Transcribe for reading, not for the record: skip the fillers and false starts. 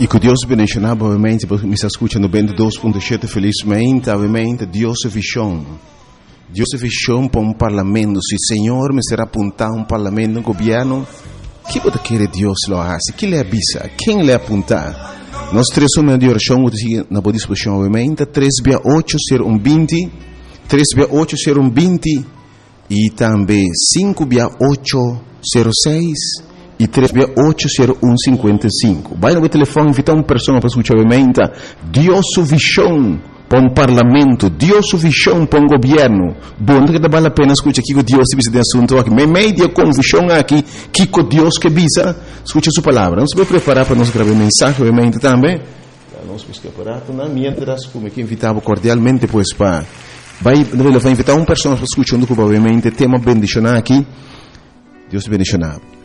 E que Deus bendicionar, obviamente, porque me está escutando 22.7 felizmente, obviamente, Deus é visão. Deus é visão para um parlamento. Se o Senhor me será apontar um parlamento, um governo, que pode querer Deus lo hace? Que lhe avisa? Quem lhe apontar? Nós três somos de oração, na boa disposição, obviamente, 3680120, 3680120 e também 56806 e 3680155. Vai no telefone, invitar uma pessoa para escutar, obviamente, Deus é visão para um parlamento, Deus é visão para um governo. Bom, que vale a pena escutar aqui que Deus se visa de assunto aqui. Me media com visão aqui, que Deus que visa, escuta sua palavra. Nós vamos preparar para nós gravar mensagem, obviamente, também. Nós vamos preparar, mientras, como que invitava cordialmente, pois, para... Vai invitar uma pessoa para escutar, obviamente, tema bendicionar aqui. Deus te bendicionar.